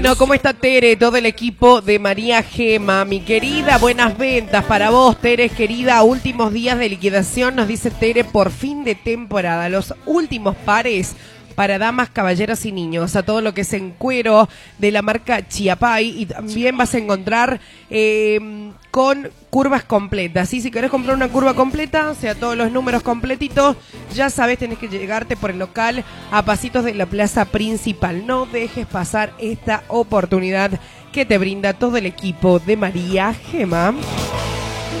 No, ¿cómo está Tere? Todo el equipo de María Gema. Mi querida, buenas ventas para vos, Tere, querida. Últimos días de liquidación, nos dice Tere, por fin de temporada. Los últimos pares para damas, caballeros y niños. A todo lo que es en cuero de la marca Chiapay. Y también vas a encontrar con curvas completas. ¿Sí? Si querés comprar una curva completa, o sea, todos los números completitos, ya sabes, tenés que llegarte por el local a pasitos de la plaza principal. No dejes pasar esta oportunidad que te brinda todo el equipo de María Gema.